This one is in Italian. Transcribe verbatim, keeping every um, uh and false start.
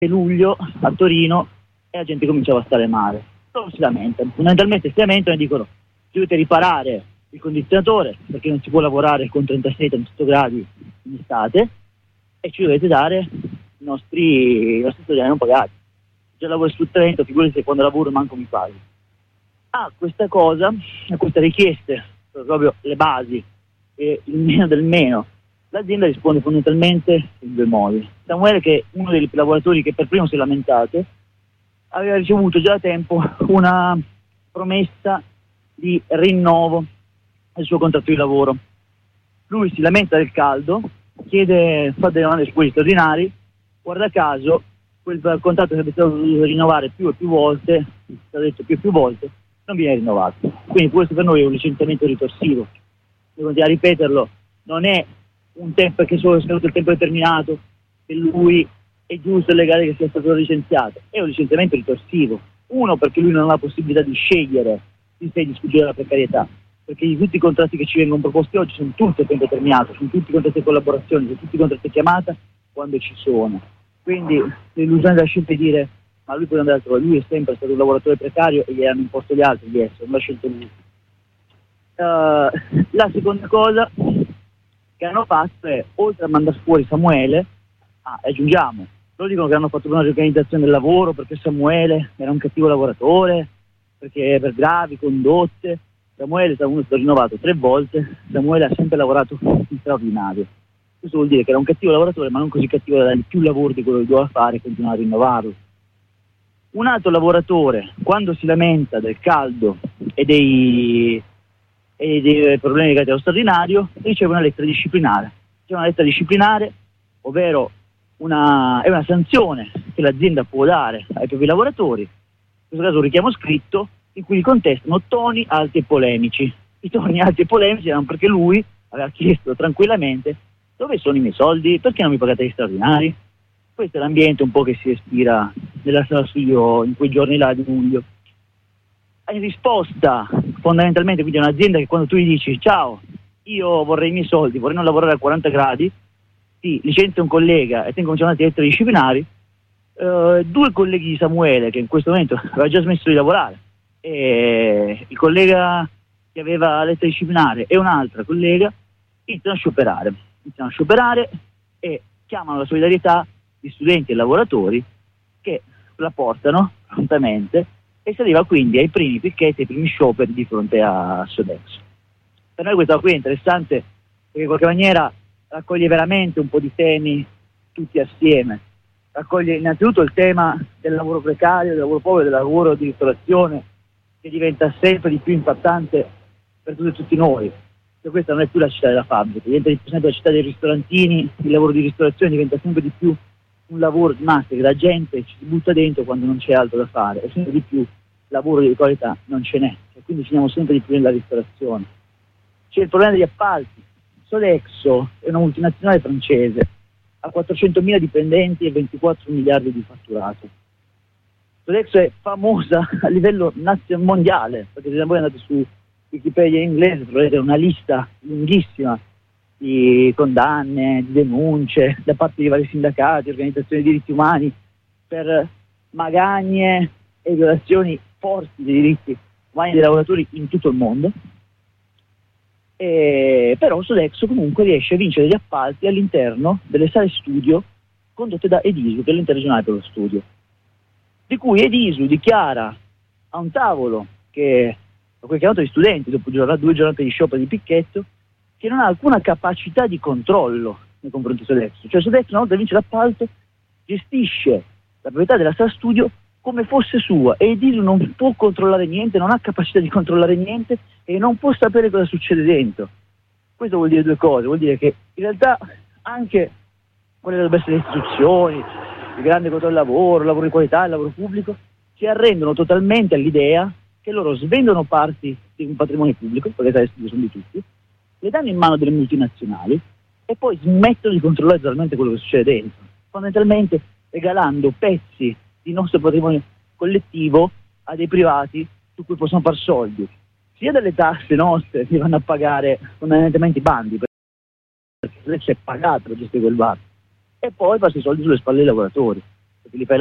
luglio a Torino e la gente cominciava a stare male. Loro si lamentano, fondamentalmente si lamentano e dicono: dovete riparare il condizionatore perché non si può lavorare con trentasei trentotto gradi in estate e ci dovete dare i nostri, i nostri stagioni non pagati. Già lavoro di sfruttamento, figurati se quando lavoro manco mi paghi. A ah, questa cosa, a queste richieste, proprio le basi e il meno del meno, l'azienda risponde fondamentalmente in due modi. Samuele, che è uno dei lavoratori che per primo si è lamentato, aveva ricevuto già da tempo una promessa di rinnovo del suo contratto di lavoro. Lui si lamenta del caldo, chiede, fa delle domande su quelli straordinari, guarda caso quel contratto che sarebbe stato dovuto rinnovare più e più volte, è stato detto più e più volte, non viene rinnovato. Quindi questo per noi è un licenziamento ritorsivo. Devo continuare a ripeterlo, non è un tempo che solo è scaduto il tempo determinato, che lui è giusto e legale che sia stato licenziato, è un licenziamento ritorsivo. Uno, perché lui non ha la possibilità di scegliere se di sfuggire dalla precarietà, perché tutti i contratti che ci vengono proposti oggi sono tutti a tempo determinato, sono tutti contratti di collaborazione, sono tutti contratti a chiamata quando ci sono. Quindi l'illusione della scelta di dire ma lui può andare altrove, lui è sempre stato un lavoratore precario e gli hanno imposto gli altri di essere, non l'ha scelto lui. Uh, la seconda cosa che hanno fatto è, oltre a mandare fuori Samuele, ah, aggiungiamo, loro dicono che hanno fatto una riorganizzazione del lavoro perché Samuele era un cattivo lavoratore, perché per gravi condotte. Samuele è stato rinnovato tre volte, Samuele ha sempre lavorato in straordinario. Questo vuol dire che era un cattivo lavoratore, ma non così cattivo da dargli più lavoro di quello che doveva fare e continuare a rinnovarlo. Un altro lavoratore, quando si lamenta del caldo e dei, e dei problemi legati allo straordinario, riceve una lettera disciplinare. C'è una lettera disciplinare, ovvero una, è una sanzione che l'azienda può dare ai propri lavoratori, in questo caso un richiamo scritto, in cui contestano toni alti e polemici. I toni alti e polemici erano perché lui aveva chiesto tranquillamente: dove sono i miei soldi? Perché non mi pagate gli straordinari? Questo è l'ambiente un po' che si respira nella sala studio in quei giorni là di luglio. In risposta, fondamentalmente, quindi è un'azienda che quando tu gli dici ciao, io vorrei i miei soldi, vorrei non lavorare a quaranta gradi, ti licenzia un collega e ti incominciano a dare lettere disciplinari, eh, due colleghi di Samuele, che in questo momento aveva già smesso di lavorare, e il collega che aveva la lettera disciplinare e un'altra collega iniziano a scioperare, iniziano a scioperare e chiamano la solidarietà di studenti e lavoratori che la portano prontamente e si arriva quindi ai primi picchetti, ai primi scioperi di fronte a Sodexo. Per noi questa qui è interessante perché in qualche maniera raccoglie veramente un po' di temi tutti assieme. Raccoglie innanzitutto il tema del lavoro precario, del lavoro povero, del lavoro di ristorazione, che diventa sempre di più impattante per tutti, tutti noi. Cioè, questa non è più la città della fabbrica, diventa sempre la città dei ristorantini, il lavoro di ristorazione diventa sempre di più un lavoro di massa che la gente ci si butta dentro quando non c'è altro da fare, e sempre di più lavoro di qualità non ce n'è, e quindi finiamo sempre di più nella ristorazione. C'è il problema degli appalti. Sodexo è una multinazionale francese, ha quattrocentomila dipendenti e ventiquattro miliardi di fatturato. Sodexo è famosa a livello nazionale mondiale, perché se voi andate su Wikipedia in inglese troverete una lista lunghissima di condanne, di denunce da parte di vari sindacati, organizzazioni di diritti umani per magagne e violazioni forti dei diritti umani dei lavoratori in tutto il mondo. E però Sodexo comunque riesce a vincere gli appalti all'interno delle sale studio condotte da Edisu, che è l'ente regionale per lo studio, di cui Edisu dichiara a un tavolo che a quel chiamato di studenti dopo due giornate di sciopero di picchetto che non ha alcuna capacità di controllo nei confronti di Sodexo. Cioè Sodexo, una volta vince l'appalto, gestisce la proprietà della sala studio come fosse sua, e Edisu non può controllare niente, non ha capacità di controllare niente e non può sapere cosa succede dentro. Questo vuol dire due cose: vuol dire che in realtà anche quelle dovrebbero essere le istituzioni, il grande controllo del lavoro, il lavoro di qualità, il lavoro pubblico, si arrendono totalmente all'idea che loro svendono parti di un patrimonio pubblico, perché le studio sono di tutti, le danno in mano delle multinazionali e poi smettono di controllare esattamente quello che succede dentro, fondamentalmente regalando pezzi di nostro patrimonio collettivo a dei privati su cui possono far soldi, sia delle tasse nostre che vanno a pagare fondamentalmente i bandi, perché c'è pagato per gestire quel bar, e poi farsi i soldi sulle spalle dei lavoratori. perché li fai